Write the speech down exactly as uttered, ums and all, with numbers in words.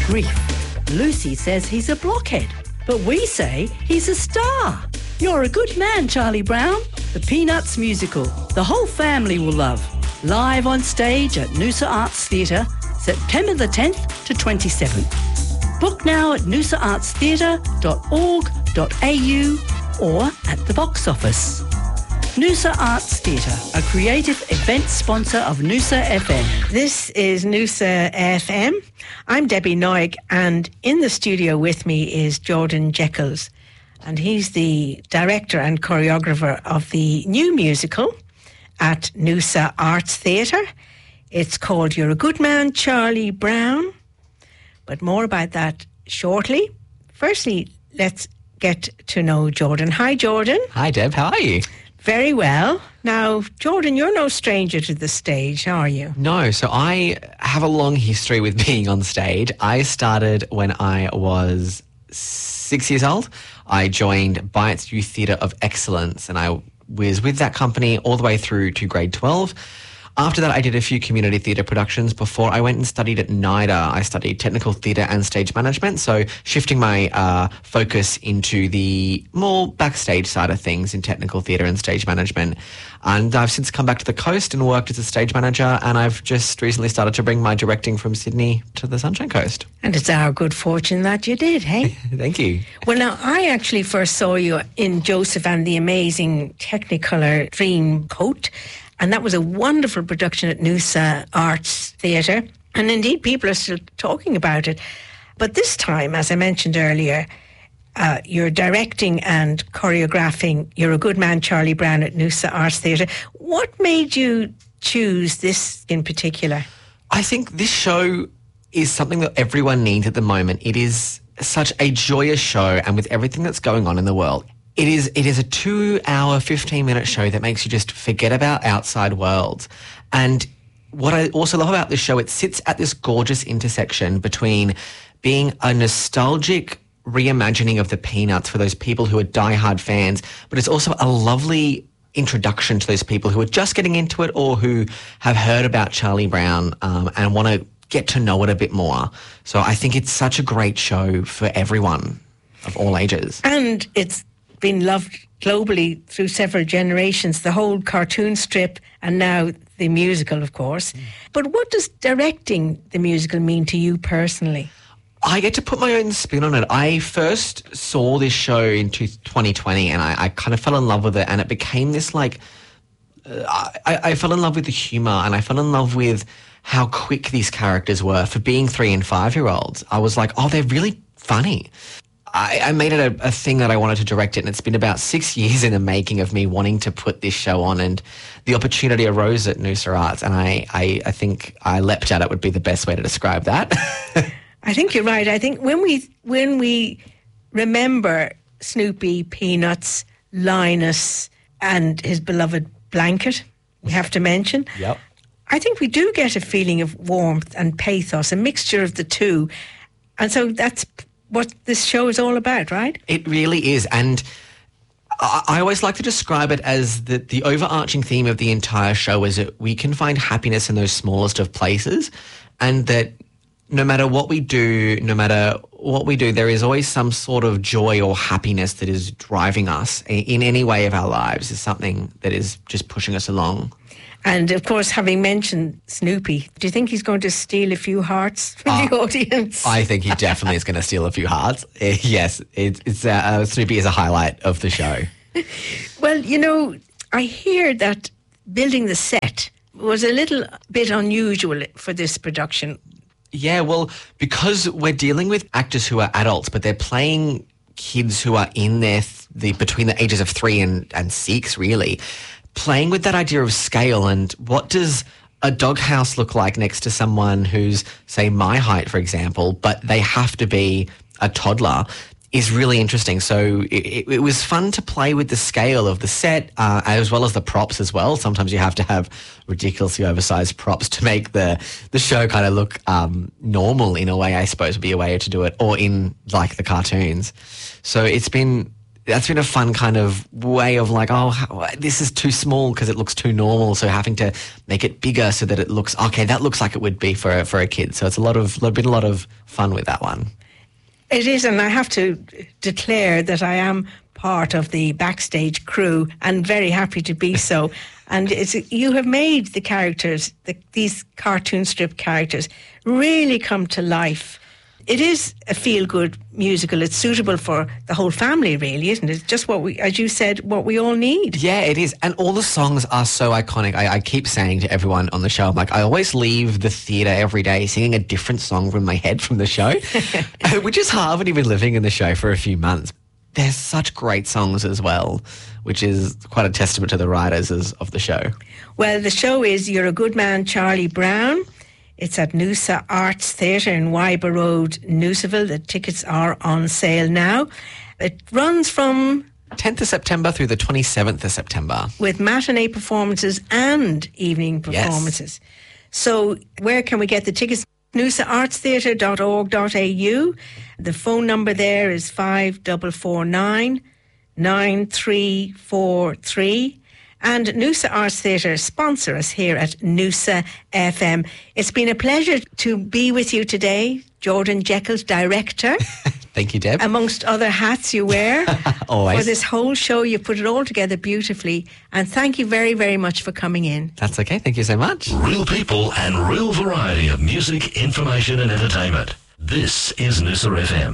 grief. Lucy says he's a blockhead, but we say he's a star. You're a good man, Charlie Brown. The Peanuts musical. The whole family will love. Live on stage at Noosa Arts Theatre, September the tenth to twenty-seventh. Book now at noosa arts theatre dot org dot a u or at the box office. Noosa Arts Theatre, a creative event sponsor of Noosa F M. This is Noosa F M. I'm Debbie Noig, and in the studio with me is Jordan Jekyls, and he's the director and choreographer of the new musical at Noosa Arts Theatre. It's called You're a Good Man, Charlie Brown. But more about that shortly. Firstly, let's get to know Jordan. Hi, Jordan. Hi, Deb. How are you? Very well. Now, Jordan, you're no stranger to the stage, are you? No. So I have a long history with being on stage. I started when I was six years old. I joined Bytes Youth Theatre of Excellence, and I was with that company all the way through to grade twelve. After that, I did a few community theatre productions before I went and studied at NIDA. I studied technical theatre and stage management, so shifting my uh, focus into the more backstage side of things in technical theatre and stage management. And I've since come back to the coast and worked as a stage manager, and I've just recently started to bring my directing from Sydney to the Sunshine Coast. And it's our good fortune that you did, hey? Thank you. Well, now, I actually first saw you in Joseph and the Amazing Technicolor Dream Coat, and that was a wonderful production at Noosa Arts Theatre. And indeed, people are still talking about it. But this time, as I mentioned earlier, uh, you're directing and choreographing You're a Good Man, Charlie Brown at Noosa Arts Theatre. What made you choose this in particular? I think this show is something that everyone needs at the moment. It is such a joyous show, and with everything that's going on in the world, It is it is a two-hour, fifteen-minute show that makes you just forget about outside worlds. And what I also love about this show, it sits at this gorgeous intersection between being a nostalgic reimagining of the Peanuts for those people who are diehard fans, but it's also a lovely introduction to those people who are just getting into it or who have heard about Charlie Brown um, and want to get to know it a bit more. So I think it's such a great show for everyone of all ages. And it's been loved globally through several generations, the whole cartoon strip and now the musical, of course. Mm. But what does directing the musical mean to you personally? I get to put my own spin on it. I first saw this show in twenty twenty and I, I kind of fell in love with it, and it became this like, uh, I, I fell in love with the humour, and I fell in love with how quick these characters were for being three and five-year-olds. I was like, oh, they're really funny. I, I made it a, a thing that I wanted to direct it, and it's been about six years in the making of me wanting to put this show on, and the opportunity arose at Noosa Arts, and I, I, I think I leapt at it would be the best way to describe that. I think you're right. I think when we when we remember Snoopy, Peanuts, Linus, and his beloved blanket, we have to mention, yep. I think we do get a feeling of warmth and pathos, a mixture of the two. And so that's what this show is all about, right? It really is. And I, I always like to describe it as the, the overarching theme of the entire show is that we can find happiness in those smallest of places, and that no matter what we do, no matter what we do, there is always some sort of joy or happiness that is driving us in any way of our lives. Is something that is just pushing us along. And, of course, having mentioned Snoopy, do you think he's going to steal a few hearts from uh, the audience? I think he definitely is going to steal a few hearts. Uh, yes, it, it's uh, uh, Snoopy is a highlight of the show. Well, you know, I hear that building the set was a little bit unusual for this production. Yeah, well, because we're dealing with actors who are adults, but they're playing kids who are in their th- the between the ages of three and, and six, really. Playing with that idea of scale and what does a doghouse look like next to someone who's, say, my height, for example, but they have to be a toddler, is really interesting. So it, it was fun to play with the scale of the set uh, as well as the props as well. Sometimes you have to have ridiculously oversized props to make the, the show kind of look um, normal in a way, I suppose would be a way to do it, or in like the cartoons. So it's been that's been a fun kind of way of like, oh, how, this is too small because it looks too normal. So having to make it bigger so that it looks, okay, that looks like it would be for, for a kid. So it's a lot of, been a lot of fun with that one. It is, and I have to declare that I am part of the backstage crew and very happy to be so. And it's, you have made the characters, the, these cartoon strip characters, really come to life. It is a feel-good musical. It's suitable for the whole family, really, isn't it? It's just what we, as you said, what we all need. Yeah, it is. And all the songs are so iconic. I, I keep saying to everyone on the show, I'm like, I always leave the theatre every day singing a different song from my head from the show, which is hard when you've been living in the show for a few months. There's such great songs as well, which is quite a testament to the writers of the show. Well, the show is You're a Good Man, Charlie Brown. It's at Noosa Arts Theatre in Wyber Road, Noosaville. The tickets are on sale now. It runs from tenth of September through the twenty-seventh of September. With matinee performances and evening performances. Yes. So where can we get the tickets? noosa arts theatre dot org dot a u. The phone number there is five four four nine, nine three four three. And Noosa Arts Theatre sponsor us here at Noosa F M. It's been a pleasure to be with you today, Jordan Jekyll, director. Thank you, Deb. Amongst other hats you wear. Always. For this whole show, you put it all together beautifully. And thank you very, very much for coming in. That's okay. Thank you so much. Real people and real variety of music, information and entertainment. This is Noosa F M.